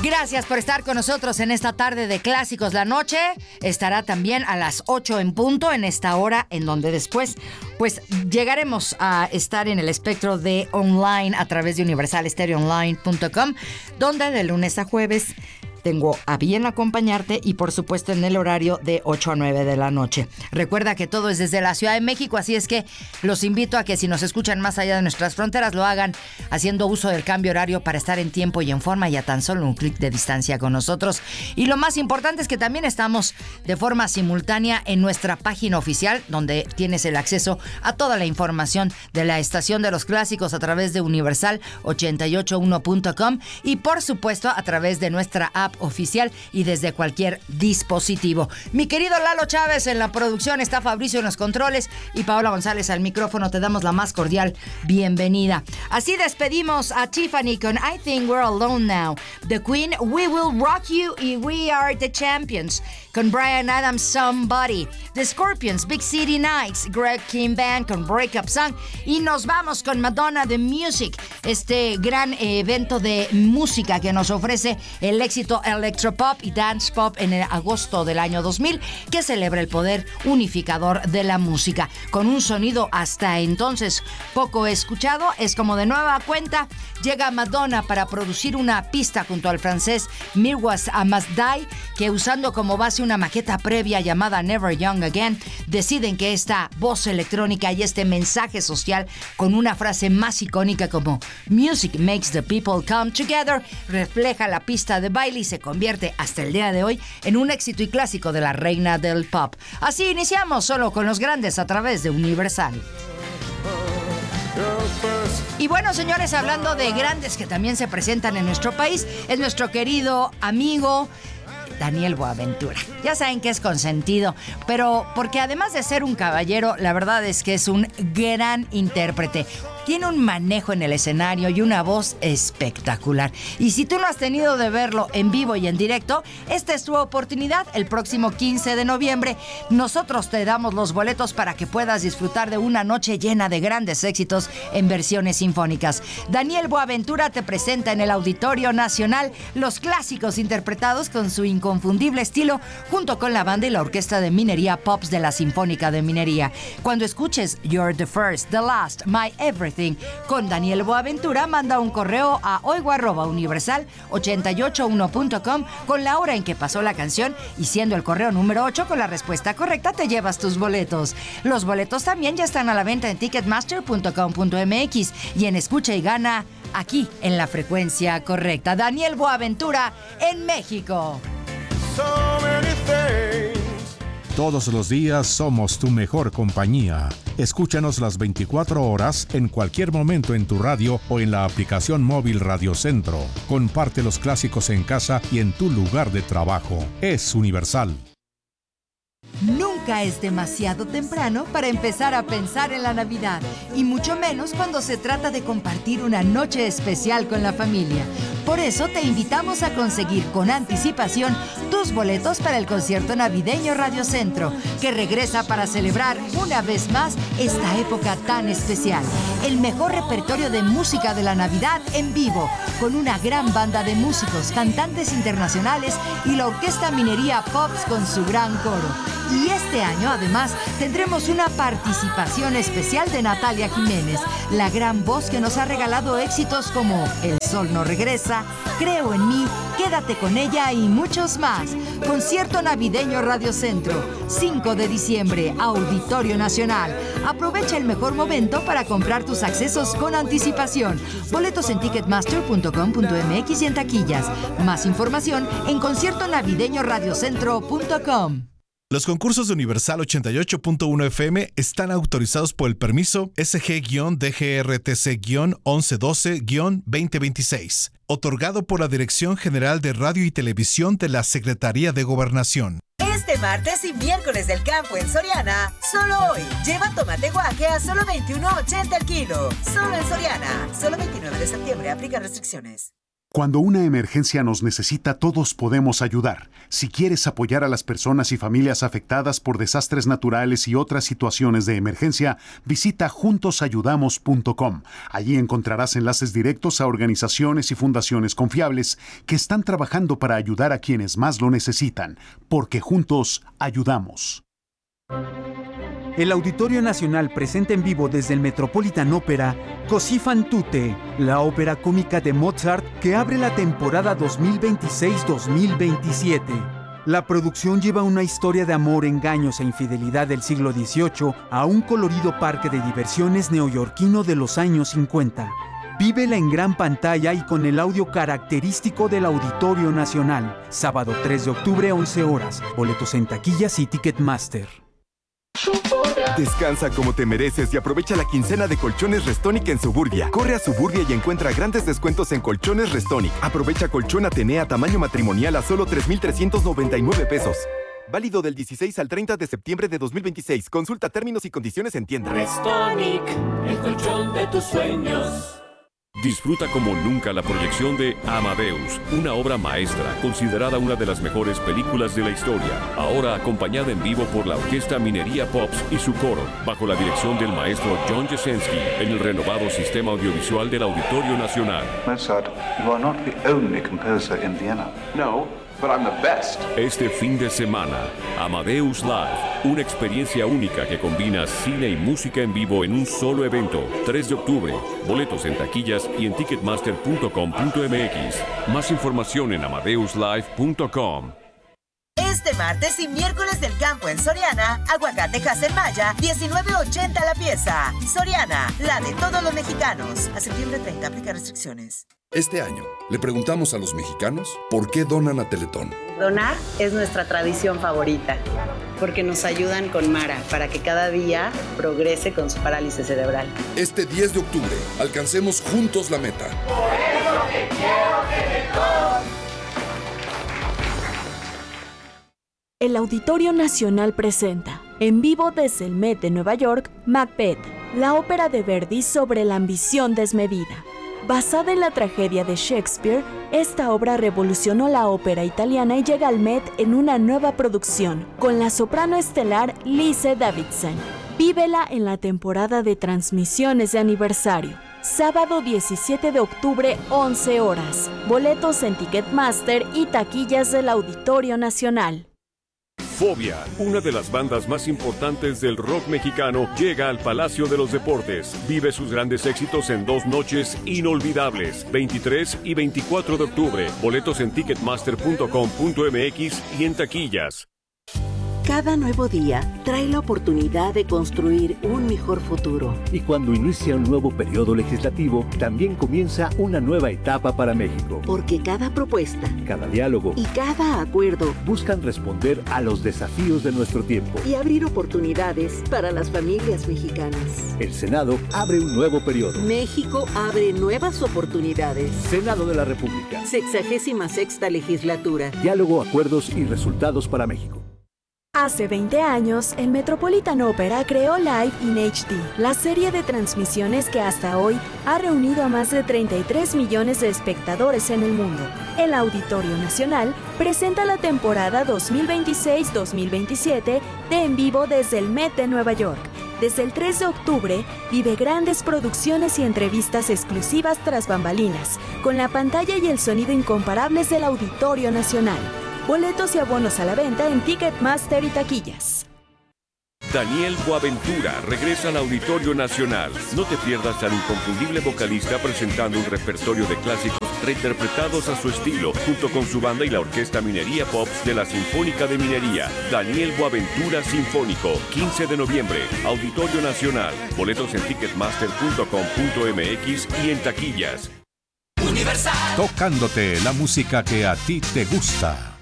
Gracias por estar con nosotros en esta tarde de Clásicos. La noche estará también a las 8 en punto, en esta hora en donde después pues llegaremos a estar en el espectro de online a través de universalestereoonline.com, donde de lunes a jueves tengo a bien acompañarte y por supuesto en el horario de 8 a 9 de la noche. Recuerda que todo es desde la Ciudad de México, así es que los invito a que si nos escuchan más allá de nuestras fronteras lo hagan haciendo uso del cambio horario para estar en tiempo y en forma y a tan solo un clic de distancia con nosotros. Y lo más importante es que también estamos de forma simultánea en nuestra página oficial, donde tienes el acceso a toda la información de la estación de los clásicos a través de universal881.com y por supuesto a través de nuestra app oficial y desde cualquier dispositivo. Mi querido Lalo Chávez en la producción, está Fabricio en los controles y Paola González al micrófono. Te damos la más cordial bienvenida. Así despedimos a Tiffany con I Think We're Alone Now. The Queen, We Will Rock You y We Are the Champions. Con Bryan Adams, Somebody. The Scorpions, Big City Nights. Greg King Band con Break Up Song. Y nos vamos con Madonna The Music, este gran evento de música que nos ofrece el éxito electropop y dance pop en el agosto del año 2000, que celebra el poder unificador de la música. Con un sonido hasta entonces poco escuchado, es como de nueva cuenta llega Madonna para producir una pista junto al francés Mirwais Ahmadi, que usando como base una maqueta previa llamada Never Young Again, deciden que esta voz electrónica y este mensaje social con una frase más icónica como Music makes the people come together refleja la pista de baile y se convierte hasta el día de hoy en un éxito y clásico de la reina del pop. Así iniciamos solo con los grandes a través de Universal. Y bueno, señores, hablando de grandes que también se presentan en nuestro país, es nuestro querido amigo Daniel Boaventura. Ya saben que es consentido, pero porque además de ser un caballero, la verdad es que es un gran intérprete. Tiene un manejo en el escenario y una voz espectacular. Y si tú no has tenido de verlo en vivo y en directo, esta es tu oportunidad. El próximo 15 de noviembre, nosotros te damos los boletos para que puedas disfrutar de una noche llena de grandes éxitos en versiones sinfónicas. Daniel Boaventura te presenta en el Auditorio Nacional los clásicos interpretados con su inconfundible estilo, junto con la banda y la orquesta de minería Pops de la Sinfónica de Minería. Cuando escuches You're the First, the Last, My Everything con Daniel Boaventura, manda un correo a oigo@universal881.com con la hora en que pasó la canción y siendo el correo número 8 con la respuesta correcta te llevas tus boletos. Los boletos también ya están a la venta en ticketmaster.com.mx y en Escucha y Gana aquí en la frecuencia correcta. Daniel Boaventura en México. Todos los días somos tu mejor compañía. Escúchanos las 24 horas en cualquier momento en tu radio o en la aplicación móvil Radio Centro. Comparte los clásicos en casa y en tu lugar de trabajo. Es Universal. Nunca es demasiado temprano para empezar a pensar en la Navidad, y mucho menos cuando se trata de compartir una noche especial con la familia. Por eso te invitamos a conseguir con anticipación tus boletos para el concierto navideño Radio Centro, que regresa para celebrar una vez más esta época tan especial. El mejor repertorio de música de la Navidad en vivo, con una gran banda de músicos, cantantes internacionales y la Orquesta Minería Pops con su gran coro. Y este año, además, tendremos una participación especial de Natalia Jiménez, la gran voz que nos ha regalado éxitos como El Sol No Regresa, Creo en Mí, Quédate con Ella y muchos más. Concierto navideño Radio Centro, 5 de diciembre, Auditorio Nacional. Aprovecha el mejor momento para comprar tus accesos con anticipación. Boletos en ticketmaster.com.mx y en taquillas. Más información en conciertonavideñoradiocentro.com. Los concursos de Universal 88.1 FM están autorizados por el permiso SG-DGRTC-1112-2026, otorgado por la Dirección General de Radio y Televisión de la Secretaría de Gobernación. Este martes y miércoles del campo en Soriana, solo hoy, lleva tomate guaje a solo $21.80 el kilo. Solo en Soriana, solo 29 de septiembre, aplica restricciones. Cuando una emergencia nos necesita, todos podemos ayudar. Si quieres apoyar a las personas y familias afectadas por desastres naturales y otras situaciones de emergencia, visita juntosayudamos.com. Allí encontrarás enlaces directos a organizaciones y fundaciones confiables que están trabajando para ayudar a quienes más lo necesitan, porque juntos ayudamos. El Auditorio Nacional presenta en vivo desde el Metropolitan Opera Così fan tutte, la ópera cómica de Mozart que abre la temporada 2026-2027. La producción lleva una historia de amor, engaños e infidelidad del siglo XVIII a un colorido parque de diversiones neoyorquino de los años 50. Vívela en gran pantalla y con el audio característico del Auditorio Nacional. Sábado 3 de octubre, 11 horas. Boletos en taquillas y Ticketmaster. Descansa como te mereces y aprovecha la quincena de Colchones Restonic en Suburbia. Corre a Suburbia y encuentra grandes descuentos en Colchones Restonic. Aprovecha colchón Atenea tamaño matrimonial a solo 3,399 pesos. Válido del 16 al 30 de septiembre de 2026. Consulta términos y condiciones en tienda. Restonic, el colchón de tus sueños. Disfruta como nunca la proyección de Amadeus, una obra maestra, considerada una de las mejores películas de la historia. Ahora acompañada en vivo por la Orquesta Minería Pops y su coro, bajo la dirección del maestro John Jasenski, en el renovado sistema audiovisual del Auditorio Nacional. Mozart, you are not the only composer in Vienna. No, but I'm the best. Este fin de semana, Amadeus Live, una experiencia única que combina cine y música en vivo en un solo evento. 3 de octubre, boletos en taquillas y en ticketmaster.com.mx. Más información en amadeuslive.com. Este martes y miércoles del campo en Soriana, aguacate Hass-en-Maya, $19.80 la pieza. Soriana, la de todos los mexicanos. A septiembre 30, aplica restricciones. Este año, le preguntamos a los mexicanos por qué donan a Teletón. Donar es nuestra tradición favorita, porque nos ayudan con Mara para que cada día progrese con su parálisis cerebral. Este 10 de octubre, alcancemos juntos la meta. Por eso te quiero, Teletón. El Auditorio Nacional presenta, en vivo desde el Met de Nueva York, Macbeth, la ópera de Verdi sobre la ambición desmedida. Basada en la tragedia de Shakespeare, esta obra revolucionó la ópera italiana y llega al Met en una nueva producción, con la soprano estelar Lise Davidson. Vívela en la temporada de transmisiones de aniversario. Sábado 17 de octubre, 11 horas. Boletos en Ticketmaster y taquillas del Auditorio Nacional. Fobia, una de las bandas más importantes del rock mexicano, llega al Palacio de los Deportes. Vive sus grandes éxitos en 2 noches inolvidables, 23 y 24 de octubre. Boletos en ticketmaster.com.mx y en taquillas. Cada nuevo día trae la oportunidad de construir un mejor futuro. Y cuando inicia un nuevo periodo legislativo, también comienza una nueva etapa para México. Porque cada propuesta, cada diálogo y cada acuerdo buscan responder a los desafíos de nuestro tiempo y abrir oportunidades para las familias mexicanas. El Senado abre un nuevo periodo. México abre nuevas oportunidades. Senado de la República. 66ª legislatura. Diálogo, acuerdos y resultados para México. Hace 20 años, el Metropolitan Opera creó Live in HD, la serie de transmisiones que hasta hoy ha reunido a más de 33 millones de espectadores en el mundo. El Auditorio Nacional presenta la temporada 2026-2027 de En Vivo desde el Met de Nueva York. Desde el 3 de octubre, vive grandes producciones y entrevistas exclusivas tras bambalinas, con la pantalla y el sonido incomparables del Auditorio Nacional. Boletos y abonos a la venta en Ticketmaster y taquillas. Daniel Boaventura regresa al Auditorio Nacional. No te pierdas al inconfundible vocalista presentando un repertorio de clásicos reinterpretados a su estilo, junto con su banda y la Orquesta Minería Pops de la Sinfónica de Minería. Daniel Boaventura Sinfónico, 15 de noviembre, Auditorio Nacional. Boletos en ticketmaster.com.mx y en taquillas. Tocándote la música que a ti te gusta.